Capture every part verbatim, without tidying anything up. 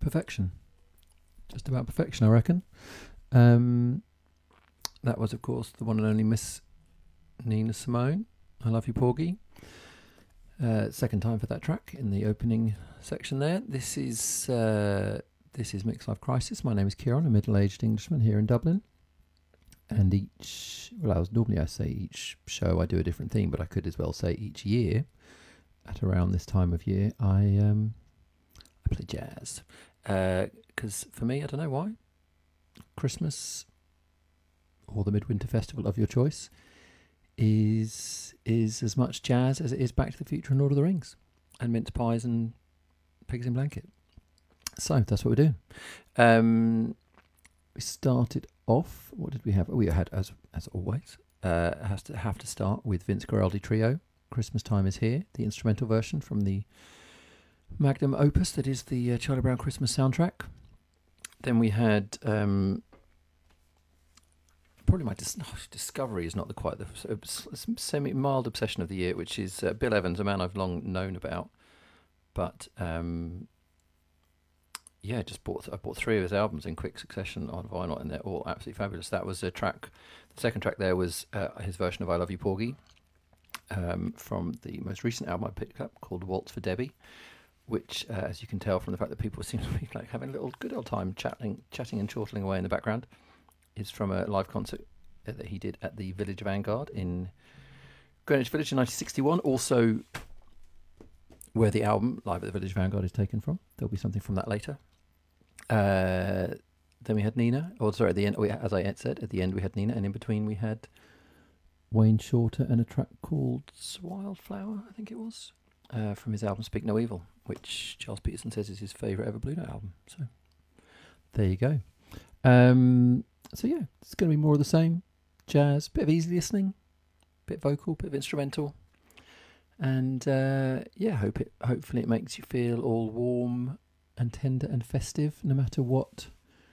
perfection. Just about perfection, I reckon. Um, that was, of course, the one and only Miss Nina Simone. I Love You, Porgy. Uh, second time for that track in the opening section there. This is uh, this is Mixed Life Crisis. My name is Kieran, a middle-aged Englishman here in Dublin. And each, well, I was normally I say each show I do a different theme, but I could as well say each year, at around this time of year, I um, I play jazz. Because uh, for me, I don't know why, Christmas or the Midwinter Festival of your choice is is as much jazz as it is Back to the Future and Lord of the Rings and mince pies and pigs in blanket. So that's what we're doing. Um, we started off. What did we have? We had, as as always, uh, has to have to start with Vince Guaraldi Trio. Christmas Time Is Here, the instrumental version from the magnum opus that is the uh, Charlie Brown Christmas soundtrack. Then we had um, probably my dis- oh, discovery is not the quite the uh, semi mild obsession of the year, which is uh, Bill Evans, a man I've long known about, but um, yeah, just bought I bought three of his albums in quick succession on vinyl, and they're all absolutely fabulous. That was a track. The second track there was uh, his version of I Love You, Porgy, um, from the most recent album I picked up called Waltz for Debbie, which, uh, as you can tell from the fact that people seem to be like having a little good old time chatting, chatting and chortling away in the background, is from a live concert that he did at the Village Vanguard in Greenwich Village in nineteen sixty-one. Also, where the album Live at the Village Vanguard is taken from. There'll be something from that later. Uh, then we had Nina. Or sorry, at the end, we, as I said, at the end we had Nina, and in between we had Wayne Shorter and a track called Wildflower, I think it was, uh, from his album Speak No Evil, which Charles Peterson says is his favourite ever Blue Note album. So there you go. Um, so yeah, it's going to be more of the same. Jazz, bit of easy listening, bit vocal, bit of instrumental. And uh, yeah, hope it. Hopefully it makes you feel all warm and tender and festive, no matter what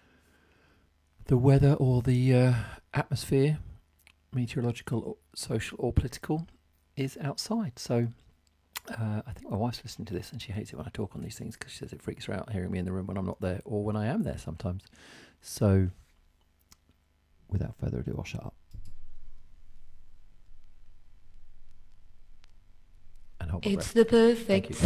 the weather or the uh, atmosphere, meteorological, or social or political, is outside. So uh, I think my wife's listening to this and she hates it when I talk on these things because she says it freaks her out hearing me in the room when I'm not there or when I am there sometimes. So without further ado, I'll shut up. And hold my It's breath. the perfect